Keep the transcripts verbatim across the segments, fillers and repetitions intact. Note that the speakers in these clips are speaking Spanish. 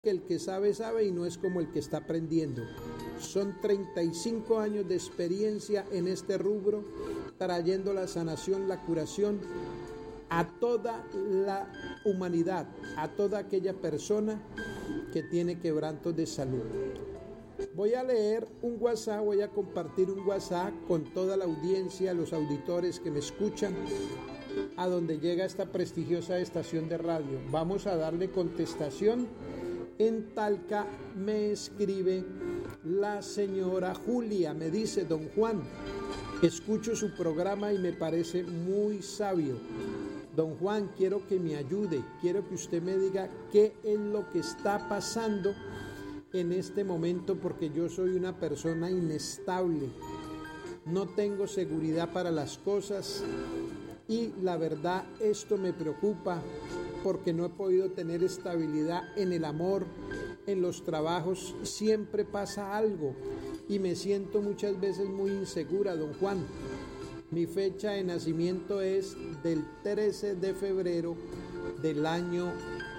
que el que sabe, sabe y no es como el que está aprendiendo. Son treinta y cinco años de experiencia en este rubro, trayendo la sanación, la curación a toda la humanidad, a toda aquella persona que tiene quebrantos de salud. Voy a leer un WhatsApp, voy a compartir un WhatsApp con toda la audiencia, los auditores que me escuchan, a donde llega esta prestigiosa estación de radio. Vamos a darle contestación. En Talca me escribe la señora Julia, me dice: don Juan, escucho su programa y me parece muy sabio. Don Juan, quiero que me ayude, quiero que usted me diga qué es lo que está pasando en este momento, porque yo soy una persona inestable, no tengo seguridad para las cosas y la verdad esto me preocupa porque no he podido tener estabilidad en el amor, en los trabajos, siempre pasa algo y me siento muchas veces muy insegura, don Juan. Mi fecha de nacimiento es del trece de febrero del año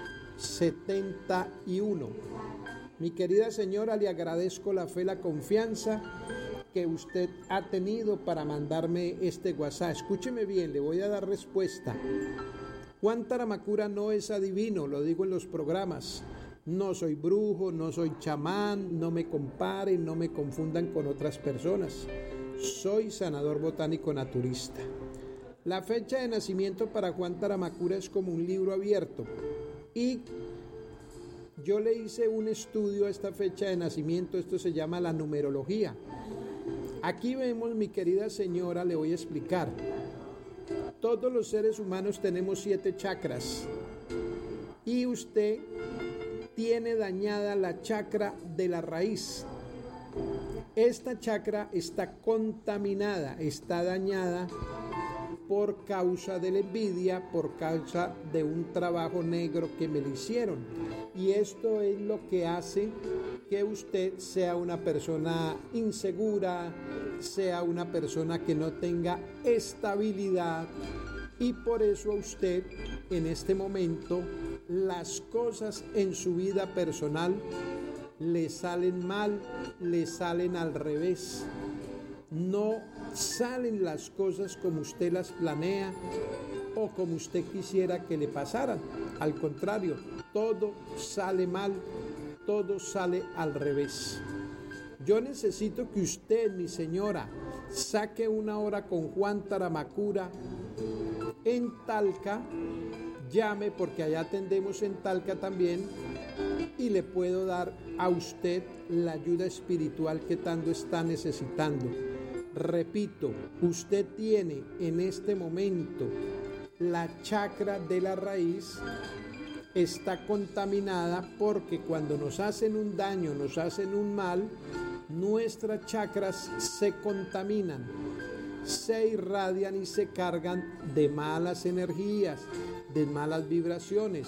setenta y uno. Mi querida señora, le agradezco la fe, la confianza que usted ha tenido para mandarme este WhatsApp. Escúcheme bien, le voy a dar respuesta. Juan Taramacura no es adivino, lo digo en los programas. No soy brujo, no soy chamán, no me comparen, no me confundan con otras personas. Soy sanador botánico naturista. La fecha de nacimiento para Juan Taramacura es como un libro abierto y yo le hice un estudio a esta fecha de nacimiento, esto se llama la numerología. Aquí vemos, mi querida señora, le voy a explicar. Todos los seres humanos tenemos siete chakras y usted tiene dañada la chakra de la raíz. Esta chakra está contaminada, está dañada por causa de la envidia, por causa de un trabajo negro que me le hicieron. Y esto es lo que hace que usted sea una persona insegura, sea una persona que no tenga estabilidad. Y por eso a usted en este momento las cosas en su vida personal le salen mal, le salen al revés. No salen las cosas como usted las planea o como usted quisiera que le pasaran. Al contrario, todo sale mal, todo sale al revés. Yo necesito que usted, mi señora, saque una hora con Juan Taramacura en Talca. Llame, porque allá atendemos en Talca también, y le puedo dar a usted la ayuda espiritual que tanto está necesitando. Repito, usted tiene en este momento la chakra de la raíz, está contaminada porque cuando nos hacen un daño, nos hacen un mal, nuestras chakras se contaminan, se irradian y se cargan de malas energías, de malas vibraciones.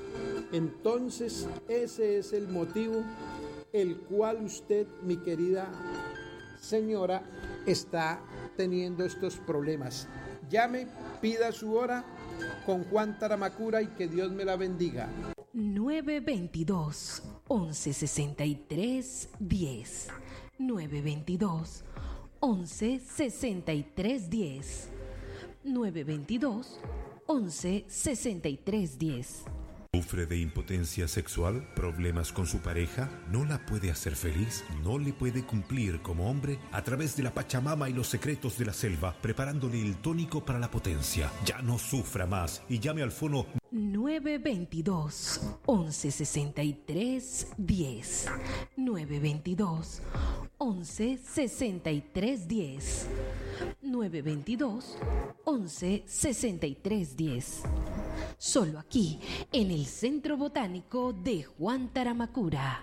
Entonces, ese es el motivo el cual usted, mi querida señora, está teniendo estos problemas. Llame, pida su hora con Juan Taramacura y que Dios me la bendiga. nueve veintidós, once sesenta y tres, diez. nueve veintidós, once sesenta y tres, diez. nueve veintidós, once sesenta y tres, diez. ¿Sufre de impotencia sexual? ¿Problemas con su pareja? ¿No la puede hacer feliz? ¿No le puede cumplir como hombre? A través de la Pachamama y los secretos de la selva, preparándole el tónico para la potencia. Ya no sufra más y llame al fono nueve veintidós, once sesenta y tres, diez. nueve veintidós, once sesenta y tres, diez. nueve veintidós, once sesenta y tres, diez. Solo aquí, en el Centro Botánico de Juan Taramacura.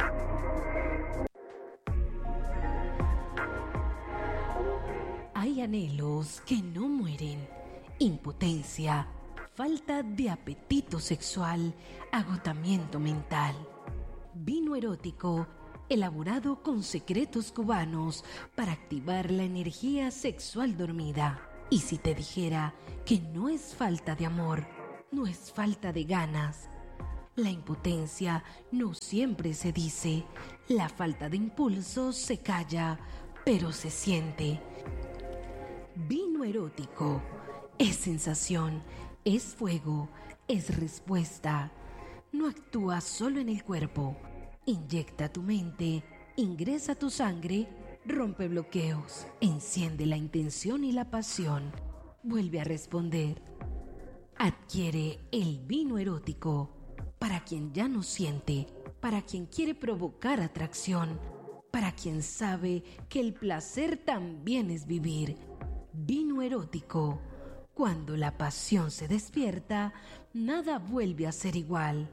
Hay anhelos que no mueren, impotencia, falta de apetito sexual, agotamiento mental. Vino erótico, elaborado con secretos cubanos para activar la energía sexual dormida. Y si te dijera que no es falta de amor, no es falta de ganas, La impotencia no siempre se dice. La falta de impulso se calla, pero se siente. Vino erótico. Es sensación, es fuego, es respuesta. No actúa solo en el cuerpo. Inyecta tu mente, ingresa tu sangre, rompe bloqueos, enciende la intención y la pasión. Vuelve a responder. Adquiere el vino erótico para quien ya no siente, para quien quiere provocar atracción, para quien sabe que el placer también es vivir. Vino erótico. Cuando la pasión se despierta, nada vuelve a ser igual.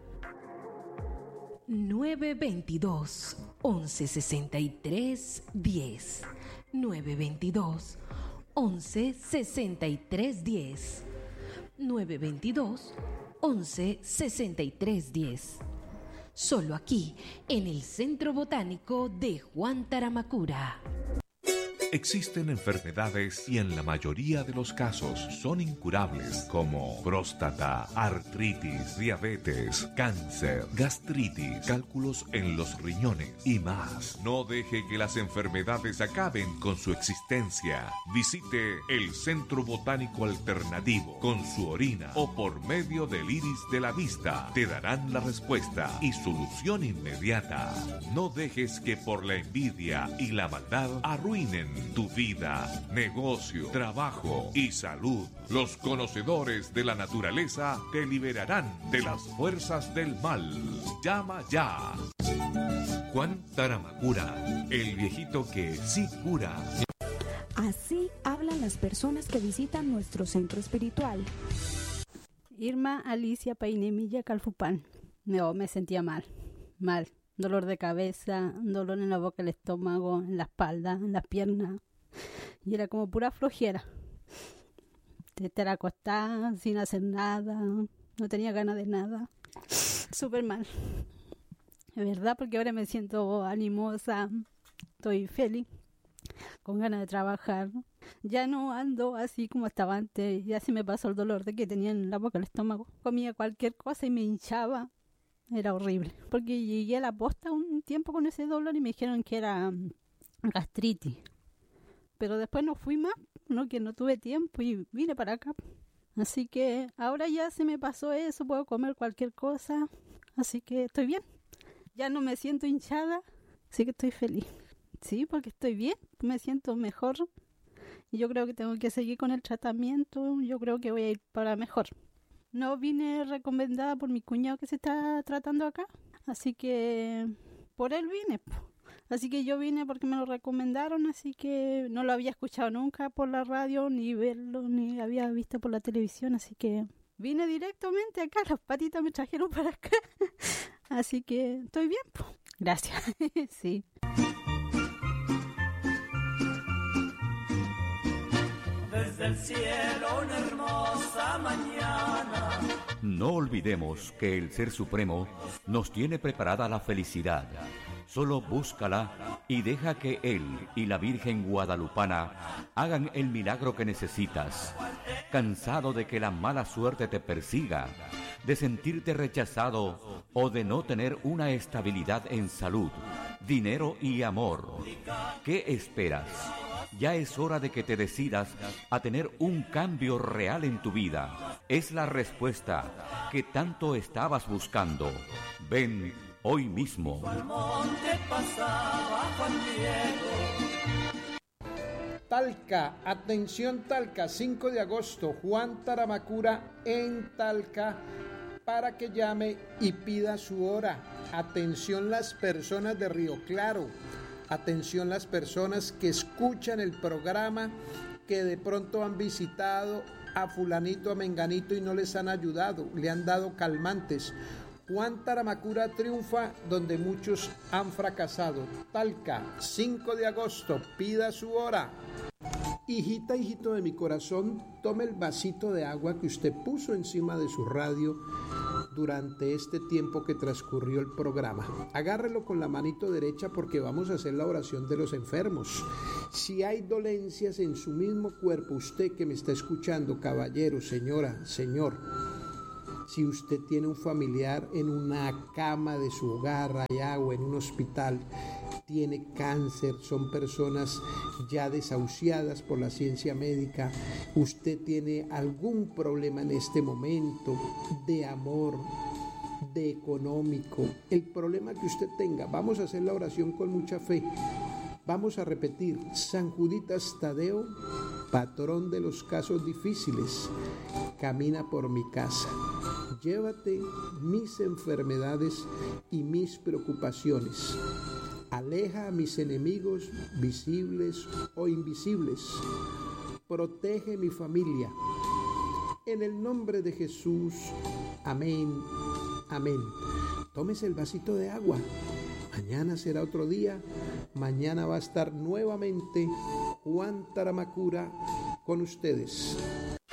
nueve veintidós, once sesenta y tres, diez. nueve veintidós, once sesenta y tres, diez. nueve veintidós, once sesenta y tres, diez. Solo aquí, en el Centro Botánico de Juan Taramacura. Existen enfermedades y en la mayoría de los casos son incurables, como próstata, artritis, diabetes, cáncer, gastritis, cálculos en los riñones y más. No deje que las enfermedades acaben con su existencia. Visite el Centro Botánico Alternativo con su orina o por medio del iris de la vista. Te darán la respuesta y solución inmediata. No dejes que por la envidia y la maldad arruinen tu vida, negocio, trabajo y salud. Los conocedores de la naturaleza te liberarán de las fuerzas del mal. Llama ya. Juan Taramacura, el viejito que sí cura. Así hablan las personas que visitan nuestro centro espiritual. Irma Alicia Painemilla Calfupán. No, me sentía mal, mal. Dolor de cabeza, dolor en la boca, el estómago, en la espalda, en las piernas. Y era como pura flojera. Estar acostada, sin hacer nada. No tenía ganas de nada. Súper mal. Es verdad, porque ahora me siento animosa. Estoy feliz. Con ganas de trabajar. Ya no ando así como estaba antes. Ya se me pasó el dolor de que tenía en la boca, el estómago. Comía cualquier cosa y me hinchaba. Era horrible, porque llegué a la posta un tiempo con ese dolor y me dijeron que era gastritis. Pero después no fui más, no que no tuve tiempo y vine para acá. Así que ahora ya se me pasó eso, puedo comer cualquier cosa. Así que estoy bien. Ya no me siento hinchada, así que estoy feliz. Sí, porque estoy bien, me siento mejor. Y yo creo que tengo que seguir con el tratamiento, yo creo que voy a ir para mejor. No vine recomendada por mi cuñado que se está tratando acá, así que por él vine. Así que yo vine porque me lo recomendaron, así que no lo había escuchado nunca por la radio, ni verlo, ni había visto por la televisión, así que vine directamente acá, las patitas me trajeron para acá, así que estoy bien. Gracias, sí. Desde el cielo una hermosa mañana. No olvidemos que el Ser Supremo nos tiene preparada la felicidad. Solo búscala y deja que Él y la Virgen Guadalupana hagan el milagro que necesitas. Cansado de que la mala suerte te persiga, de sentirte rechazado o de no tener una estabilidad en salud, dinero y amor. ¿Qué esperas? Ya es hora de que te decidas a tener un cambio real en tu vida. Es la respuesta que tanto estabas buscando. Ven hoy mismo. Talca, atención Talca, cinco de agosto, Juan Taramacura en Talca, para que llame y pida su hora. Atención las personas de Río Claro. Atención las personas que escuchan el programa, que de pronto han visitado a fulanito, a menganito y no les han ayudado, le han dado calmantes. Juan Taramacura triunfa donde muchos han fracasado. Talca, cinco de agosto, pida su hora. Hijita, hijito de mi corazón, tome el vasito de agua que usted puso encima de su radio durante este tiempo que transcurrió el programa. Agárrelo con la manito derecha porque vamos a hacer la oración de los enfermos. Si hay dolencias en su mismo cuerpo, usted que me está escuchando, caballero, señora, señor, Si usted tiene un familiar en una cama de su hogar allá o en un hospital, tiene cáncer, son personas ya desahuciadas por la ciencia médica, usted tiene algún problema en este momento de amor, de económico, el problema que usted tenga, vamos a hacer la oración con mucha fe. Vamos a repetir: San Juditas Tadeo, patrón de los casos difíciles, camina por mi casa. Llévate mis enfermedades y mis preocupaciones. Aleja a mis enemigos visibles o invisibles. Protege mi familia. En el nombre de Jesús. Amén. Amén. Tómese el vasito de agua. Mañana será otro día. Mañana va a estar nuevamente Juan Taramacura con ustedes.